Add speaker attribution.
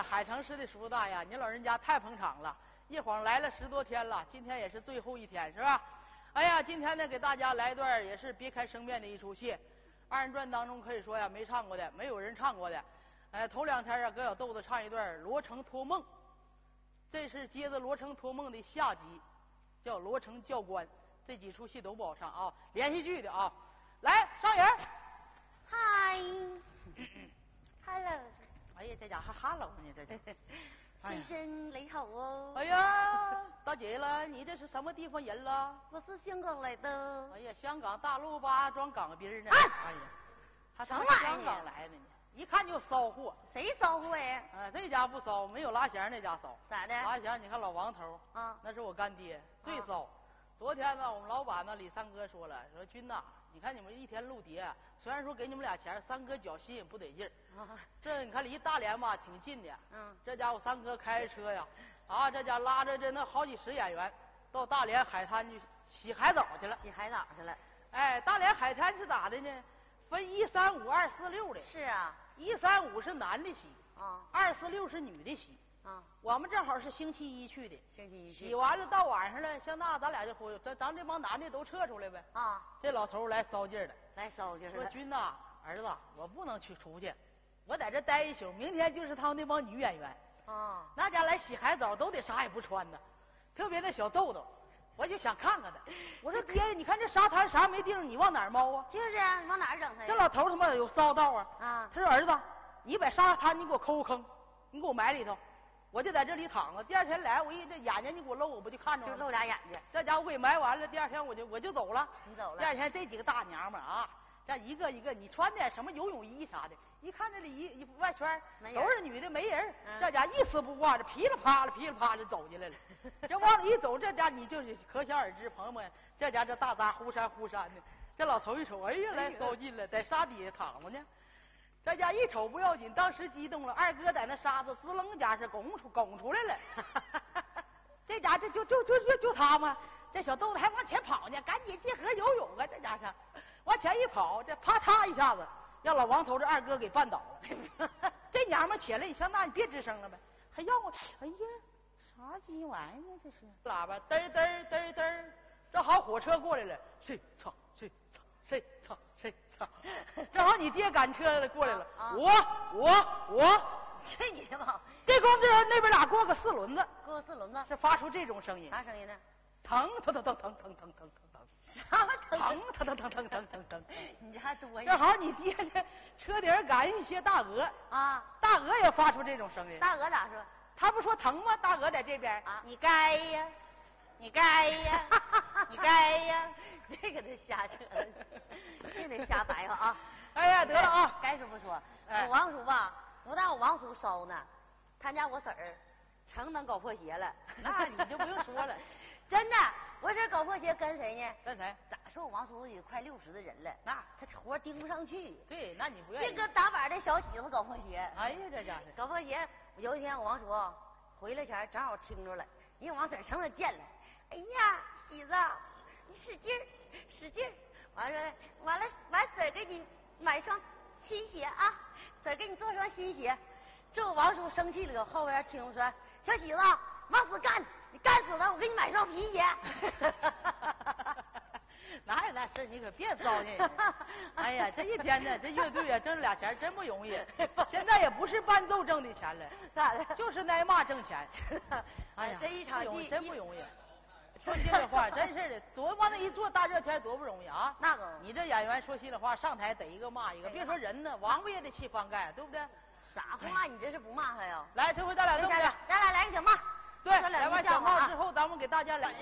Speaker 1: 海城市的叔叔大爷，您老人家太捧场了，一晃来了10多天了，今天也是最后一天，是吧？哎呀，今天呢给大家来一段也是别开生面的一出戏，二人转当中可以说呀没唱过的，没有人唱过的。头2天啊，搁小豆子唱一段《罗成托梦》，这是接着《罗成托梦》的下集，叫《罗成教官》。这几出戏都不好唱啊，连续剧的啊。来，上人。
Speaker 2: 嗨，Hello。
Speaker 1: 哎呀，这家伙还 Hello 呢，这家伙。
Speaker 2: 先生你好哦。
Speaker 1: 哎呀，大姐了，你这是什么地方人了？
Speaker 2: 我是香港来的。
Speaker 1: 哎呀，香港大陆八庄港边呢。哎呀，他上香港来的呢，一看就骚货。
Speaker 2: 谁骚货呀？
Speaker 1: 这家不骚，没有拉弦那家骚。
Speaker 2: 咋的？
Speaker 1: 拉弦，你看老王头啊，那是我干爹，最骚。昨天呢，我们老板呢李三哥说了，说军呐，你看你们一天录碟，虽然说给你们俩钱，三哥脚心也不得劲儿。这你看离大连吧挺近的，这家伙三哥开车呀，这家拉着这那好几十演员到大连海滩去洗海澡去了。
Speaker 2: 洗海澡去了。
Speaker 1: 哎，大连海滩是咋的呢？分135、246的。
Speaker 2: 是啊
Speaker 1: ，135是男的洗，246是女的洗。我们正好是星期一去的，
Speaker 2: 星期一
Speaker 1: 洗完了到晚上了，像那咱俩就回，咱这帮男的都撤出来呗。这老头来骚劲儿了，
Speaker 2: 来骚劲儿
Speaker 1: 说军呐，儿子，我不能去出去，我在这待一宿，明天就是他们那帮女演员。那家来洗海澡都得啥也不穿的，特别那小豆豆，我就想看看他。我说爹，你看这沙滩啥没地方，你往哪儿猫啊？
Speaker 2: 就是啊，你往哪儿整他？
Speaker 1: 这老头他妈有骚道啊！他说儿子，你把沙滩你给我抠个坑，你给我埋里头。我就在这里躺着，第二天来，我一这眼睛你给我露，我不就看着了？
Speaker 2: 就露俩眼睛。
Speaker 1: 这家伙给埋完了，第二天我就走了。
Speaker 2: 你走了。
Speaker 1: 第二天这几个大娘们啊，这一个一个，你穿点什么游泳衣啥的，一看这里一外圈都是女的，没人。这家一丝不挂的，噼里啪啦走进来了。这往里一走，这家你就是可想而知，朋友们，这家这大扎忽闪的，这老头一瞅，哎呀，来高进了，在沙底下躺着呢。这家一瞅不要紧，当时激动了，二哥在那沙子滋楞家是拱出来了。这家就他嘛，这小豆子还往前跑呢，赶紧进河游泳啊！这家伙往前一跑，这啪嚓一下子让老王头这二哥给绊倒了。这娘们起来，你上那你别吱声了呗，还要我？哎呀，啥鸡玩意儿呢？这是喇叭嘚嘚，这好火车过来了，谁操！正好你爹赶车过来了，我，
Speaker 2: 去你的吧！
Speaker 1: 这公子那边俩过个4轮子，是发出这种声音。
Speaker 2: 啥声音呢？
Speaker 1: 疼，
Speaker 2: 啥疼？
Speaker 1: 疼。
Speaker 2: 你这还多。
Speaker 1: 正好你爹这车顶赶一些大鹅大鹅也发出这种声音。
Speaker 2: 大鹅咋说？
Speaker 1: 他不说疼吗？大鹅在这边
Speaker 2: 你该呀。你该呀，这个得瞎扯，这得瞎白话啊！
Speaker 1: 哎呀，得了啊，
Speaker 2: 该说不说。我王叔吧，不但我王叔骚呢，他家我婶儿成能搞破鞋了。
Speaker 1: 那你就不用说了，
Speaker 2: 真的，我这搞破鞋跟谁呢？
Speaker 1: 跟谁？
Speaker 2: 咋说我王叔也快60的人了，那他活盯不上去。
Speaker 1: 对，那你不愿意。
Speaker 2: 这个打板的小喜子搞破鞋。
Speaker 1: 哎呀，这家伙
Speaker 2: 搞破鞋。有一天我王叔回来前正好听着了，因为王婶儿成了见了。哎呀，喜子，你使劲儿！完了，婶儿给你买双新鞋啊！婶儿给你做双新鞋。这王叔生气了，后边听说，小喜子，往死干！你干死他，我给你买双皮鞋。
Speaker 1: 哪有那事？你可别糟践人。哎呀，这一天呢，这乐队啊挣俩钱真不容易。现在也不是伴奏挣的钱了，
Speaker 2: 咋的？
Speaker 1: 就是挨骂挣钱。哎呀，
Speaker 2: 这一场戏
Speaker 1: 真不容易。说心里话，真是的，多往那一坐大热天多不容易啊！
Speaker 2: 那个，
Speaker 1: 你这演员说心里话，上台逮一个骂一个，别说人呢，王八也得气翻盖，对不对？
Speaker 2: 啥不骂你这是不骂他呀？
Speaker 1: 来，这回咱俩弄去，
Speaker 2: 咱俩来个小骂。
Speaker 1: 对，来完小骂之后，咱们给大家来。